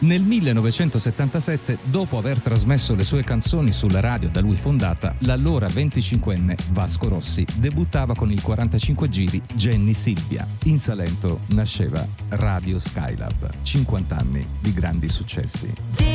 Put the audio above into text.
Nel 1977, dopo aver trasmesso le sue canzoni sulla radio da lui fondata, l'allora 25enne Vasco Rossi debuttava con il 45 giri Jenny Silvia. In Salento nasceva Radio Skylab, 50 anni di grandi successi.